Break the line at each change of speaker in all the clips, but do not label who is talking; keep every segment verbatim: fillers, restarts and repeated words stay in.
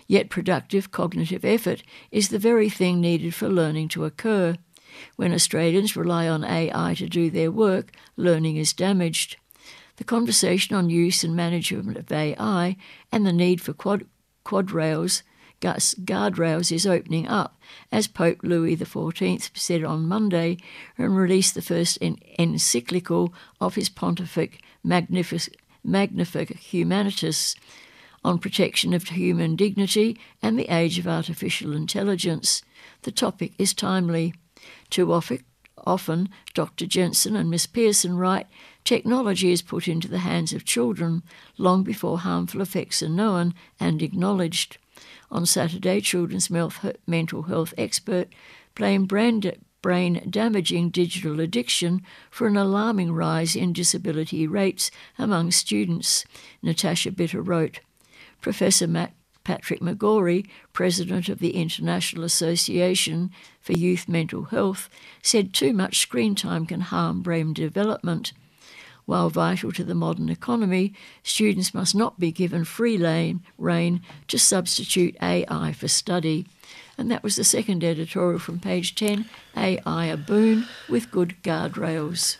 Yet productive cognitive effort is the very thing needed for learning to occur. When Australians rely on A I to do their work, learning is damaged. The conversation on use and management of A I and the need for quad, quad rails, guardrails is opening up, as Pope Louis the fourteenth said on Monday and released the first encyclical of his Pontific Magnific, Magnific Humanitas on protection of human dignity and the age of artificial intelligence. The topic is timely. Too often, Doctor Jensen and Miss Pearson write, technology is put into the hands of children long before harmful effects are known and acknowledged. On Saturday, children's mental health expert blamed brain-damaging digital addiction for an alarming rise in disability rates among students, Natasha Bitter wrote. Professor Matt Patrick McGorry, president of the International Association for Youth Mental Health, said too much screen time can harm brain development. While vital to the modern economy, students must not be given free rein to substitute A I for study. And that was the second editorial from page ten, A I a boon with good guardrails.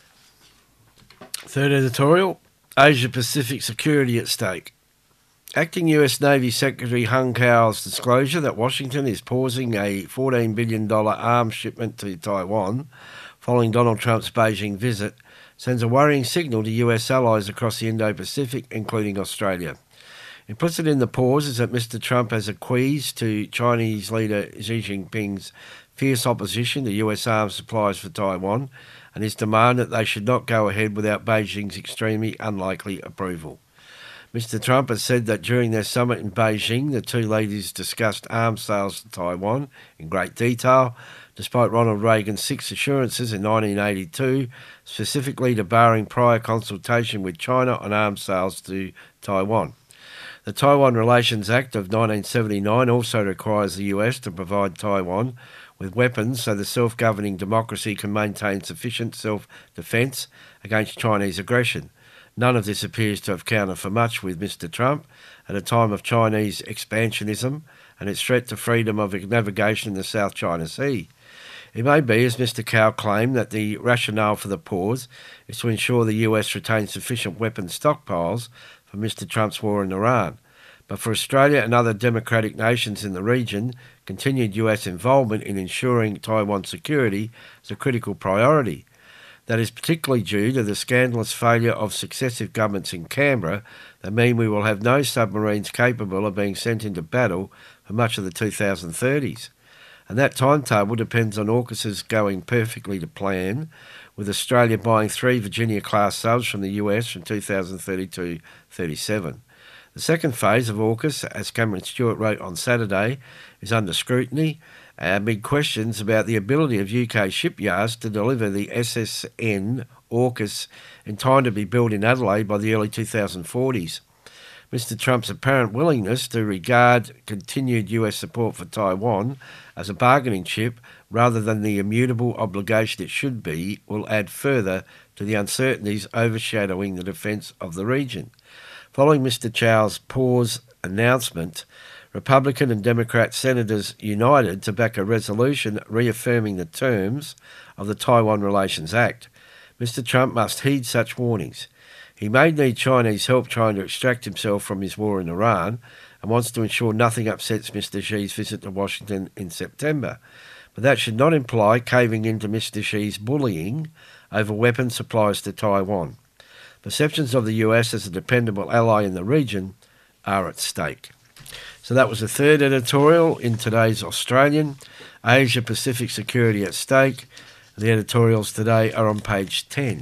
Third editorial, Asia Pacific security at stake. Acting U S Navy Secretary Hung Kao's disclosure that Washington is pausing a fourteen billion dollars arms shipment to Taiwan following Donald Trump's Beijing visit sends a worrying signal to U S allies across the Indo-Pacific, including Australia. Implicit in the pause is that Mister Trump has acquiesced to Chinese leader Xi Jinping's fierce opposition to U S arms supplies for Taiwan and his demand that they should not go ahead without Beijing's extremely unlikely approval. Mister Trump has said that during their summit in Beijing, the two leaders discussed arms sales to Taiwan in great detail, despite Ronald Reagan's six assurances in nineteen eighty-two, specifically debarring prior consultation with China on arms sales to Taiwan. The Taiwan Relations Act of nineteen seventy-nine also requires the U S to provide Taiwan with weapons so the self-governing democracy can maintain sufficient self-defence against Chinese aggression. None of this appears to have counted for much with Mister Trump at a time of Chinese expansionism and its threat to freedom of navigation in the South China Sea. It may be, as Mister Kao claimed, that the rationale for the pause is to ensure the U S retains sufficient weapons stockpiles for Mister Trump's war in Iran. But for Australia and other democratic nations in the region, continued U S involvement in ensuring Taiwan's security is a critical priority. That is particularly due to the scandalous failure of successive governments in Canberra that mean we will have no submarines capable of being sent into battle for much of the two thousand thirties. And that timetable depends on AUKUS's going perfectly to plan, with Australia buying three Virginia-class subs from the U S from two thousand thirty-two thirty-seven. The second phase of AUKUS, as Cameron Stewart wrote on Saturday, is under scrutiny, amid questions about the ability of U K shipyards to deliver the S S N AUKUS in time to be built in Adelaide by the early two thousand forties. Mister Trump's apparent willingness to regard continued U S support for Taiwan as a bargaining chip rather than the immutable obligation it should be will add further to the uncertainties overshadowing the defence of the region. Following Mister Chow's pause announcement, Republican and Democrat senators united to back a resolution reaffirming the terms of the Taiwan Relations Act. Mister Trump must heed such warnings. He may need Chinese help trying to extract himself from his war in Iran and wants to ensure nothing upsets Mister Xi's visit to Washington in September. But that should not imply caving into Mister Xi's bullying over weapons supplies to Taiwan. Perceptions of the U S as a dependable ally in the region are at stake. So that was the third editorial in today's Australian, Asia Pacific Security at Stake. The editorials today are on page ten.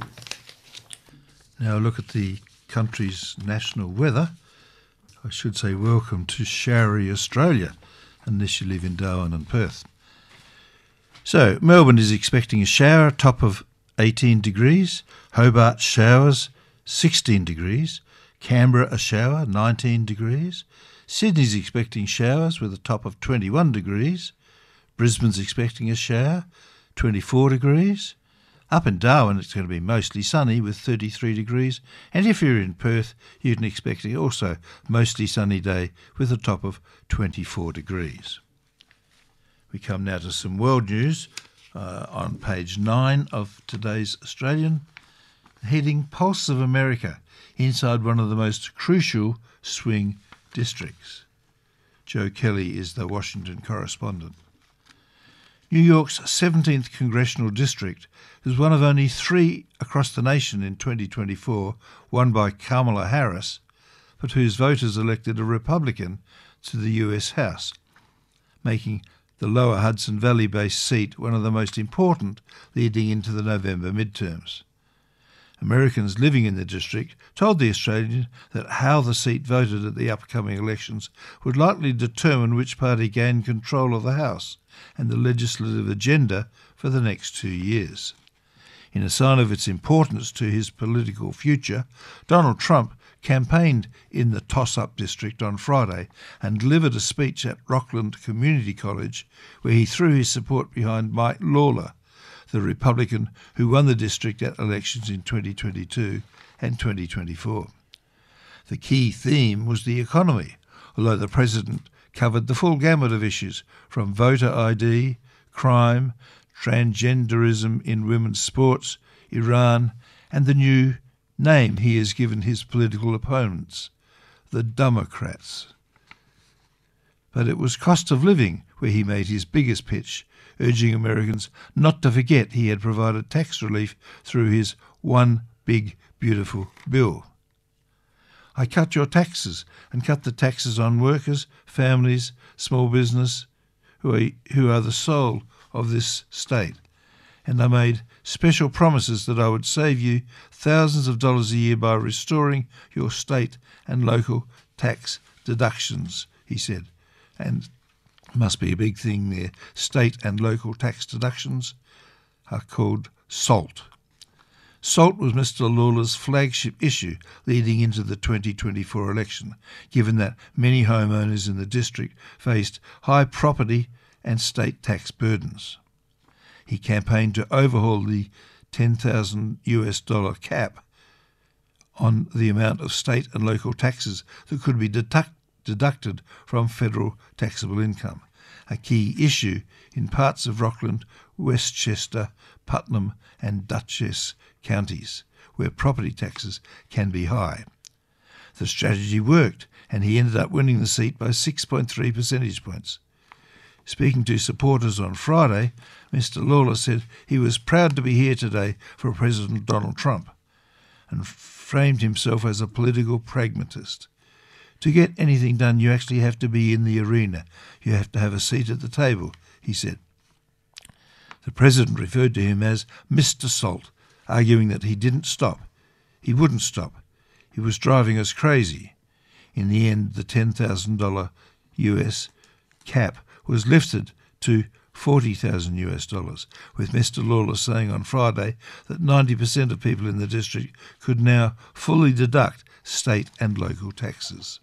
Now look at the country's national weather. I should say welcome to showery Australia, unless you live in Darwin and Perth. So Melbourne is expecting a shower, top of eighteen degrees. Hobart showers, sixteen degrees. Canberra a shower, nineteen degrees. Sydney's expecting showers with a top of twenty-one degrees. Brisbane's expecting a shower, twenty-four degrees. Up in Darwin, it's going to be mostly sunny with thirty-three degrees, and if you're in Perth, you can expect also mostly sunny day with a top of twenty-four degrees. We come now to some world news uh, on page nine of today's Australian, heading Pulse of America, inside one of the most crucial swing districts. Joe Kelly is the Washington correspondent. New York's seventeenth congressional district is one of only three across the nation in twenty twenty-four, won by Kamala Harris, but whose voters elected a Republican to the U S House, making the lower Hudson Valley-based seat one of the most important leading into the November midterms. Americans living in the district told The Australian that how the seat voted at the upcoming elections would likely determine which party gained control of the House and the legislative agenda for the next two years. In a sign of its importance to his political future, Donald Trump campaigned in the toss-up district on Friday and delivered a speech at Rockland Community College where he threw his support behind Mike Lawler, the Republican who won the district at elections in twenty twenty-two and twenty twenty-four. The key theme was the economy, although the president covered the full gamut of issues from voter I D, crime, transgenderism in women's sports, Iran, and the new name he has given his political opponents, the Democrats. But it was cost of living where he made his biggest pitch, urging Americans not to forget he had provided tax relief through his One Big Beautiful Bill. I cut your taxes and cut the taxes on workers, families, small business, who are, who are the soul of this state. And I made special promises that I would save you thousands of dollars a year by restoring your state and local tax deductions, he said. And must be a big thing there. State and local tax deductions are called SALT. SALT was Mister Lawler's flagship issue leading into the twenty twenty-four election, given that many homeowners in the district faced high property and state tax burdens. He campaigned to overhaul the ten thousand U S dollar cap on the amount of state and local taxes that could be deduct, deducted from federal taxable income, a key issue in parts of Rockland, Westchester, Putnam and Dutchess counties, where property taxes can be high. The strategy worked, and he ended up winning the seat by six point three percentage points. Speaking to supporters on Friday, Mister Lawler said he was proud to be here today for President Donald Trump and framed himself as a political pragmatist. To get anything done, you actually have to be in the arena. You have to have a seat at the table, he said. The president referred to him as Mister Salt, arguing that he didn't stop. He wouldn't stop. He was driving us crazy. In the end, the ten thousand dollars U S cap was lifted to forty thousand U S dollars, with Mister Lawler saying on Friday that ninety percent of people in the district could now fully deduct state and local taxes.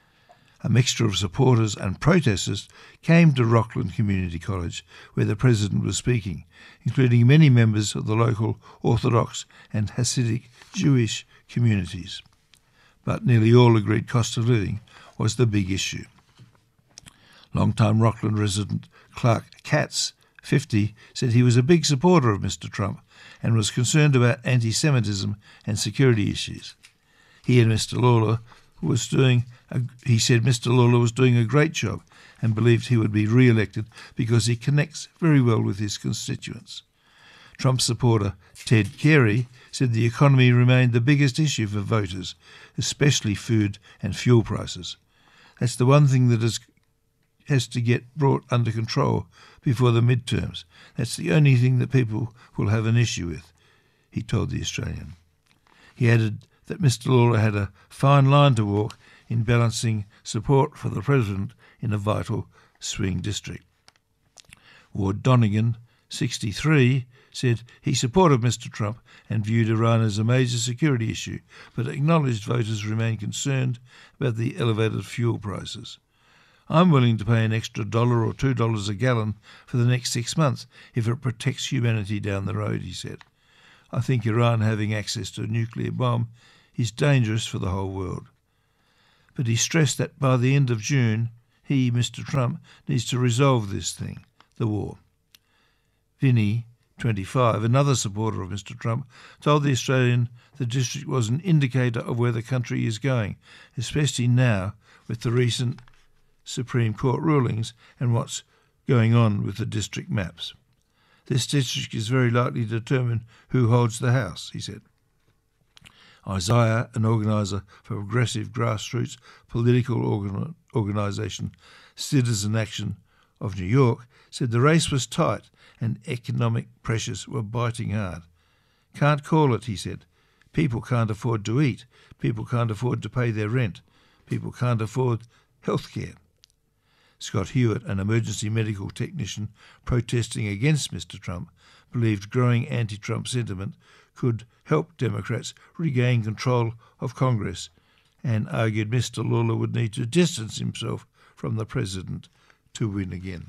A mixture of supporters and protesters came to Rockland Community College, where the president was speaking, including many members of the local Orthodox and Hasidic Jewish communities. But nearly all agreed cost of living was the big issue. Long-time Rockland resident Clark Katz, fifty, said he was a big supporter of Mister Trump and was concerned about anti-Semitism and security issues. He and Mister Lawler was doing, a, he said Mister Lawler was doing a great job and believed he would be re-elected because he connects very well with his constituents. Trump supporter Ted Carey said the economy remained the biggest issue for voters, especially food and fuel prices. That's the one thing that is, has to get brought under control before the midterms. That's the only thing that people will have an issue with, he told The Australian. He added that Mister Lawler had a fine line to walk in balancing support for the president in a vital swing district. Ward Donegan, sixty-three, said he supported Mister Trump and viewed Iran as a major security issue, but acknowledged voters remain concerned about the elevated fuel prices. I'm willing to pay an extra dollar or two dollars a gallon for the next six months if it protects humanity down the road, he said. I think Iran having access to a nuclear bomb is dangerous for the whole world. But he stressed that by the end of June, he, Mister Trump, needs to resolve this thing, the war. Vinnie, twenty-five, another supporter of Mister Trump, told the Australian the district was an indicator of where the country is going, especially now with the recent Supreme Court rulings and what's going on with the district maps. This district is very likely to determine who holds the House, he said. Isaiah, an organiser for progressive grassroots political organ- organisation Citizen Action of New York, said the race was tight and economic pressures were biting hard. Can't call it, he said. People can't afford to eat. People can't afford to pay their rent. People can't afford health care. Scott Hewitt, an emergency medical technician protesting against Mister Trump, believed growing anti-Trump sentiment could help Democrats regain control of Congress and argued Mister Lula would need to distance himself from the president to win again.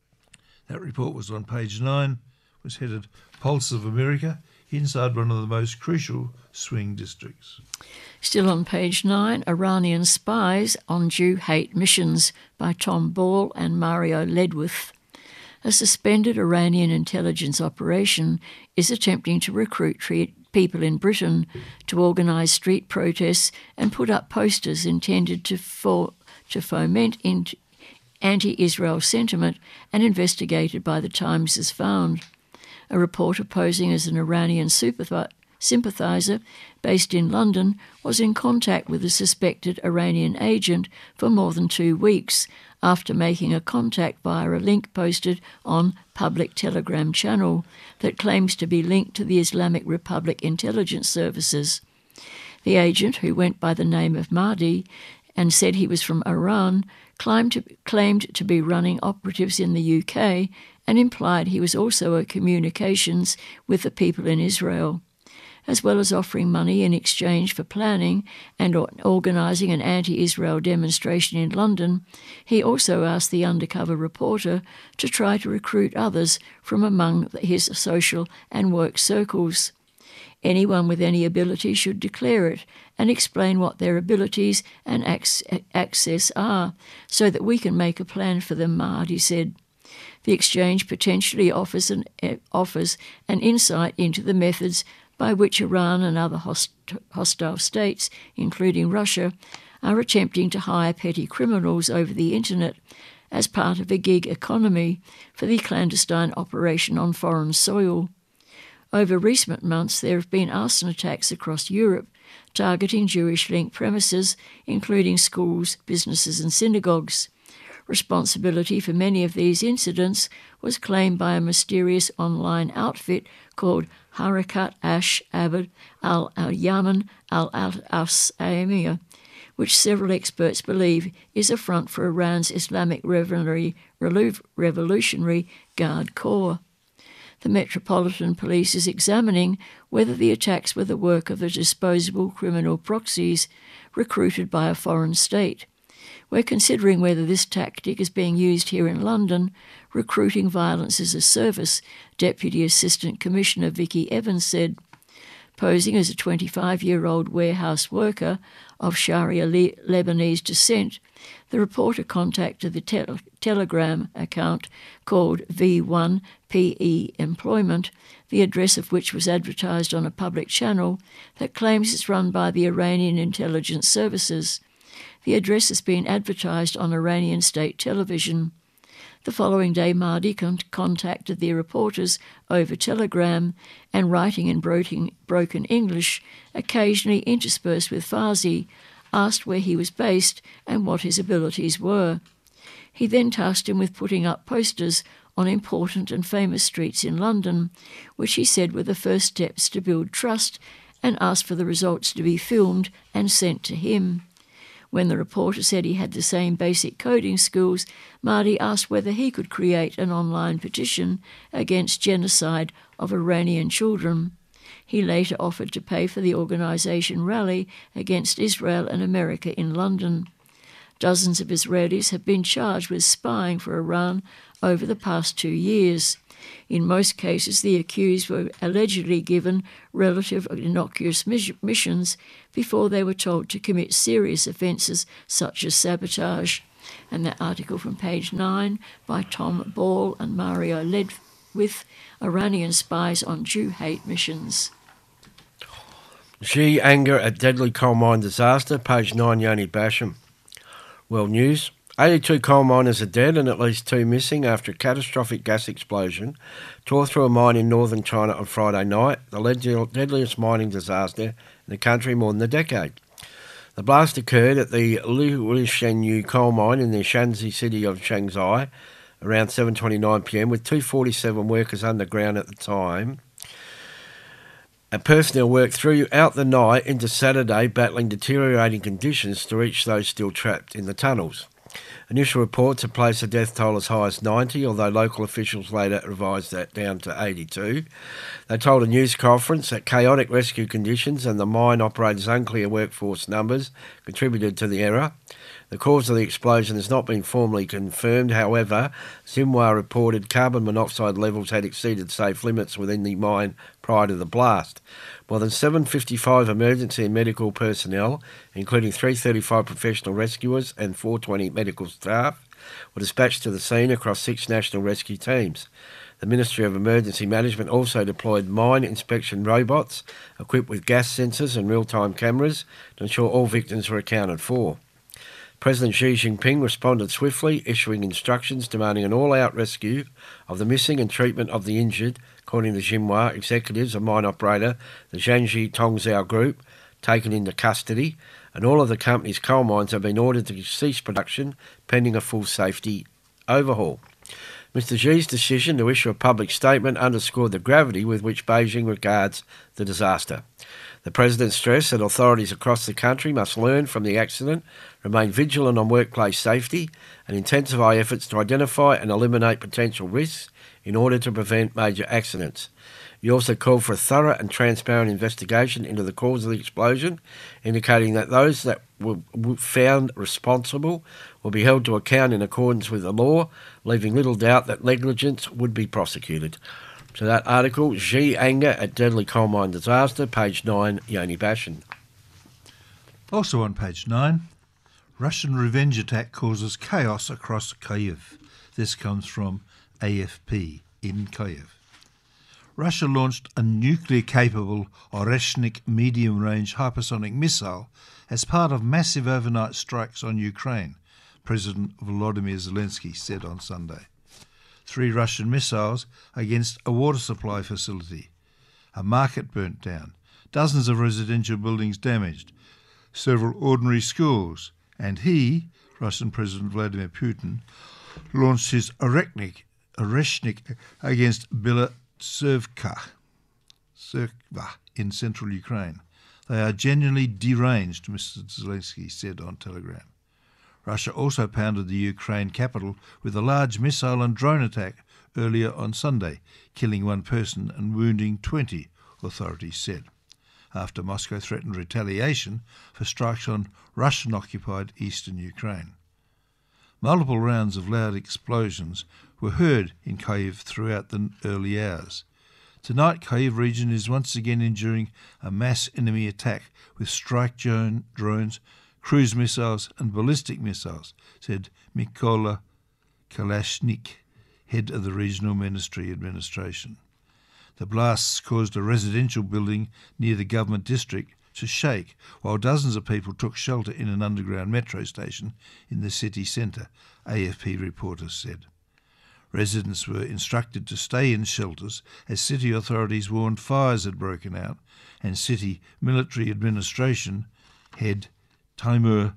That report was on page nine, was headed Pulse of America, inside one of the most crucial swing districts.
Still on page nine, Iranian Spies on Jew Hate Missions by Tom Ball and Mario Ledwith. A suspended Iranian intelligence operation is attempting to recruit tre- people in Britain to organise street protests and put up posters intended to, for- to foment in- anti-Israel sentiment, and investigated by the Times has found. A reporter posing as an Iranian supervi- sympathiser based in London was in contact with a suspected Iranian agent for more than two weeks after making a contact via a link posted on public Telegram channel that claims to be linked to the Islamic Republic intelligence services. The agent, who went by the name of Mahdi and said he was from Iran, claimed to, claimed to be running operatives in the U K and implied he was also a communications with the people in Israel. As well as offering money in exchange for planning and organising an anti-Israel demonstration in London, he also asked the undercover reporter to try to recruit others from among his social and work circles. Anyone with any ability should declare it and explain what their abilities and access are, so that we can make a plan for them, Mahdi said. The exchange potentially offers an, uh, offers an insight into the methods by which Iran and other host- hostile states, including Russia, are attempting to hire petty criminals over the internet as part of a gig economy for the clandestine operation on foreign soil. Over recent months, there have been arson attacks across Europe targeting Jewish-linked premises, including schools, businesses and synagogues. Responsibility for many of these incidents was claimed by a mysterious online outfit called Harakat Ash Abd al-Yaman al-Asamiya, which several experts believe is a front for Iran's Islamic Revolutionary Guard Corps. The Metropolitan Police is examining whether the attacks were the work of the disposable criminal proxies recruited by a foreign state. We're considering whether this tactic is being used here in London, recruiting violence as a service, Deputy Assistant Commissioner Vicky Evans said. Posing as a twenty-five-year-old warehouse worker of Sharia Le- Lebanese descent, the reporter contacted the tel- Telegram account called V one P E Employment, the address of which was advertised on a public channel that claims it's run by the Iranian intelligence services. The address has been advertised on Iranian state television. The following day, Mahdi con- contacted the reporters over Telegram and, writing in broken, broken English, occasionally interspersed with Farsi, asked where he was based and what his abilities were. He then tasked him with putting up posters on important and famous streets in London, which he said were the first steps to build trust, and asked for the results to be filmed and sent to him. When the reporter said he had the same basic coding skills, Mahdi asked whether he could create an online petition against genocide of Iranian children. He later offered to pay for the organisation rally against Israel and America in London. Dozens of Israelis have been charged with spying for Iran over the past two years. In most cases, the accused were allegedly given relative innocuous missions before they were told to commit serious offences such as sabotage. And that article from page nine by Tom Ball and Mario Ledwith, Iranian spies on Jew hate missions.
Xi anger at deadly coal mine disaster, page nine, Yoni Basham. World News. eighty-two coal miners are dead and at least two missing after a catastrophic gas explosion tore through a mine in northern China on Friday night, the deadliest mining disaster in the country in more than a decade. The blast occurred at the Liushenyu coal mine in the Shanxi city of Shanghai around seven twenty-nine p m with two hundred forty-seven workers underground at the time. And personnel worked throughout the night into Saturday, battling deteriorating conditions to reach those still trapped in the tunnels. Initial reports have placed the death toll as high as ninety, although local officials later revised that down to eighty-two. They told a news conference that chaotic rescue conditions and the mine operator's unclear workforce numbers contributed to the error. The cause of the explosion has not been formally confirmed. However, Xinhua reported carbon monoxide levels had exceeded safe limits within the mine prior to the blast. More than seven hundred fifty-five emergency and medical personnel, including three hundred thirty-five professional rescuers and four hundred twenty medical staff, were dispatched to the scene across six national rescue teams. The Ministry of Emergency Management also deployed mine inspection robots equipped with gas sensors and real-time cameras to ensure all victims were accounted for. President Xi Jinping responded swiftly, issuing instructions demanding an all-out rescue of the missing and treatment of the injured, according to Xinhua executives and mine operator, the Jiangxi Tongzhou Group, taken into custody, and all of the company's coal mines have been ordered to cease production pending a full safety overhaul. Mister Xi's decision to issue a public statement underscored the gravity with which Beijing regards the disaster. The President stressed that authorities across the country must learn from the accident, remain vigilant on workplace safety, and intensify efforts to identify and eliminate potential risks in order to prevent major accidents. He also called for a thorough and transparent investigation into the cause of the explosion, indicating that those that were found responsible will be held to account in accordance with the law, leaving little doubt that negligence would be prosecuted. So that article, Xi anger at deadly coal mine disaster, page nine, Yoni Bashan.
Also on page nine, Russian revenge attack causes chaos across Kyiv. This comes from A F P in Kyiv. Russia launched a nuclear-capable Oreshnik medium-range hypersonic missile as part of massive overnight strikes on Ukraine, President Volodymyr Zelensky said on Sunday. Three Russian missiles against a water supply facility. A market burnt down. Dozens of residential buildings damaged. Several ordinary schools. And he, Russian President Vladimir Putin, launched his Oreshnik, Oreshnik against Bilatsevka in central Ukraine. They are genuinely deranged, Mister Zelensky said on Telegram. Russia also pounded the Ukraine capital with a large missile and drone attack earlier on Sunday, killing one person and wounding twenty, authorities said, after Moscow threatened retaliation for strikes on Russian-occupied eastern Ukraine. Multiple rounds of loud explosions were heard in Kyiv throughout the early hours. Tonight, Kyiv region is once again enduring a mass enemy attack with strike drone, drones, cruise missiles and ballistic missiles, said Mykola Kalashnik, head of the Regional Ministry Administration. The blasts caused a residential building near the government district to shake, while dozens of people took shelter in an underground metro station in the city centre, A F P reporters said. Residents were instructed to stay in shelters as city authorities warned fires had broken out, and city military administration head Timur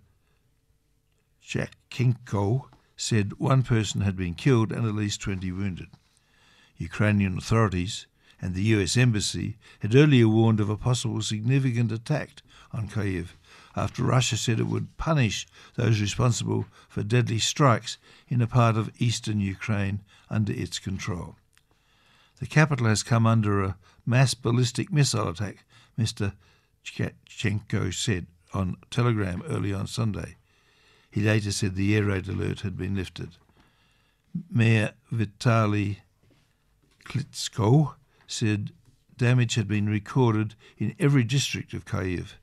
Chakhenko said one person had been killed and at least twenty wounded. Ukrainian authorities and the U S Embassy had earlier warned of a possible significant attack on Kyiv after Russia said it would punish those responsible for deadly strikes in a part of eastern Ukraine under its control. The capital has come under a mass ballistic missile attack, Mister Chakhenko said on Telegram early on Sunday. He later said the air raid alert had been lifted. Mayor Vitaly Klitschko said damage had been recorded in every district of Kyiv,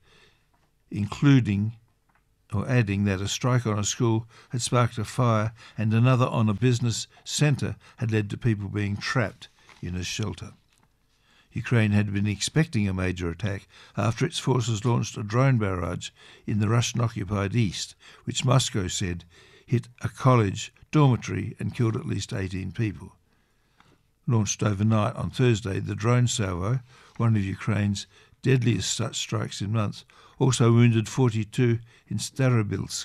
including or adding that a strike on a school had sparked a fire and another on a business centre had led to people being trapped in a shelter. Ukraine had been expecting a major attack after its forces launched a drone barrage in the Russian-occupied east, which Moscow said hit a college dormitory and killed at least eighteen people. Launched overnight on Thursday, the drone salvo, one of Ukraine's deadliest such strikes in months, also wounded forty-two in Starobilsk,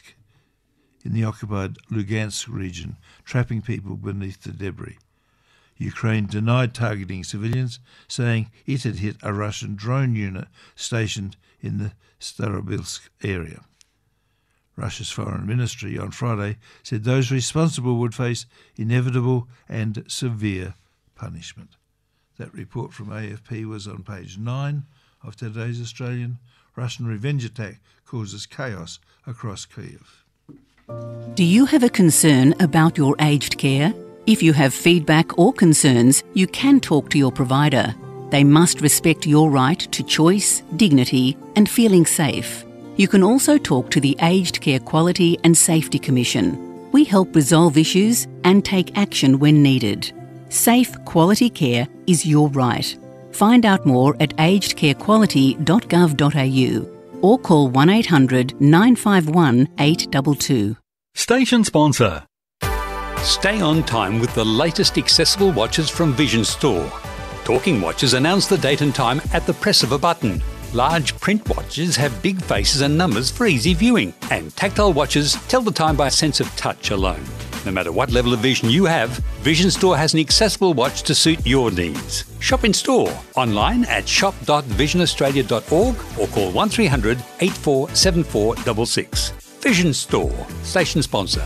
in the occupied Lugansk region, trapping people beneath the debris. Ukraine denied targeting civilians, saying it had hit a Russian drone unit stationed in the Starobilsk area. Russia's foreign ministry on Friday said those responsible would face inevitable and severe punishment. That report from A F P was on page nine of today's Australian. Russian revenge attack causes chaos across Kyiv.
Do you have a concern about your aged care? If you have feedback or concerns, you can talk to your provider. They must respect your right to choice, dignity, and feeling safe. You can also talk to the Aged Care Quality and Safety Commission. We help resolve issues and take action when needed. Safe, quality care is your right. Find out more at aged care quality dot gov dot a u or call one eight hundred nine five one eight two two.
Station sponsor. Stay on time with the latest accessible watches from Vision Store. Talking watches announce the date and time at the press of a button. Large print watches have big faces and numbers for easy viewing. And tactile watches tell the time by a sense of touch alone. No matter what level of vision you have, Vision Store has an accessible watch to suit your needs. Shop in store, online at shop dot vision australia dot org or call one three hundred eight four seven four six six. Vision Store, station sponsor.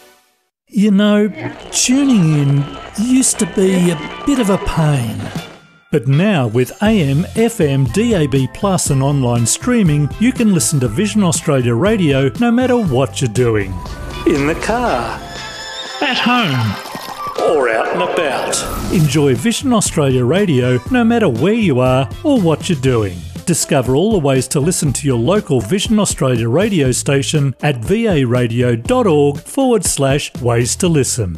You know, tuning in used to be a bit of a pain. But now with A M, F M, D A B plus and online streaming, you can listen to Vision Australia Radio no matter what you're doing. In the car, at home, or out and about. Enjoy Vision Australia Radio no matter where you are or what you're doing. Discover all the ways to listen to your local Vision Australia radio station at varadio.org forward slash ways to listen.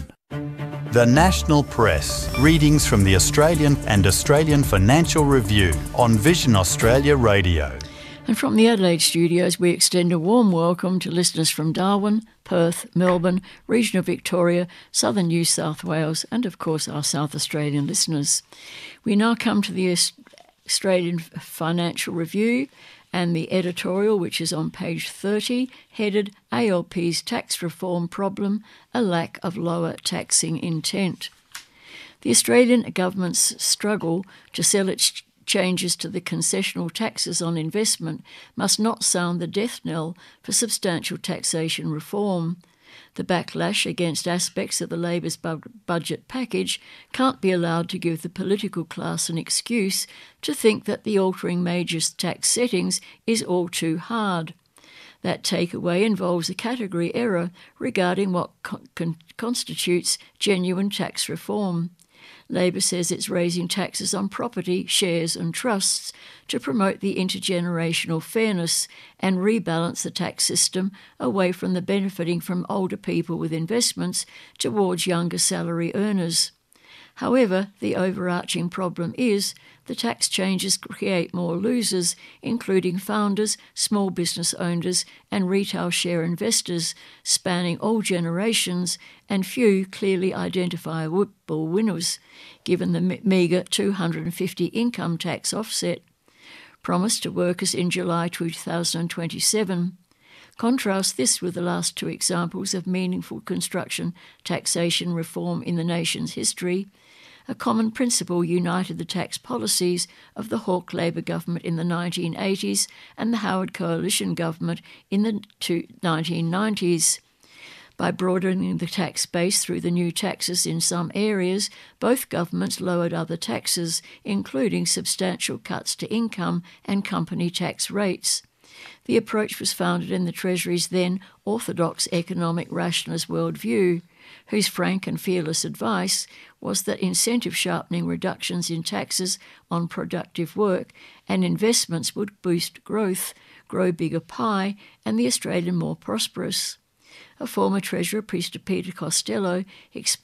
The National Press. Readings from the Australian and Australian Financial Review on Vision Australia Radio.
And from the Adelaide studios, we extend a warm welcome to listeners from Darwin, Perth, Melbourne, regional Victoria, southern New South Wales, and of course our South Australian listeners. We now come to the Australian Financial Review and the editorial, which is on page thirty, headed A L P's Tax Reform Problem, a Lack of Lower Taxing Intent. The Australian government's struggle to sell its changes to the concessional taxes on investment must not sound the death knell for substantial taxation reform. The backlash against aspects of the Labor's bu- budget package can't be allowed to give the political class an excuse to think that the altering major tax settings is all too hard. That takeaway involves a category error regarding what con- con- constitutes genuine tax reform. Labor says it's raising taxes on property, shares and trusts to promote the intergenerational fairness and rebalance the tax system away from the benefiting from older people with investments towards younger salary earners. However, the overarching problem is the tax changes create more losers, including founders, small business owners and retail share investors, spanning all generations, and few clearly identifiable winners, given the meagre two hundred fifty income tax offset promised to workers in July two thousand twenty-seven. Contrast this with the last two examples of meaningful construction taxation reform in the nation's history. A common principle united the tax policies of the Hawke Labor government in the nineteen eighties and the Howard Coalition government in the nineteen nineties. By broadening the tax base through the new taxes in some areas, both governments lowered other taxes, including substantial cuts to income and company tax rates. The approach was founded in the Treasury's then orthodox economic rationalist worldview, whose frank and fearless advice was that incentive sharpening reductions in taxes on productive work and investments would boost growth, grow bigger pie, and the Australian more prosperous. A former Treasurer, Priester Peter Costello, explained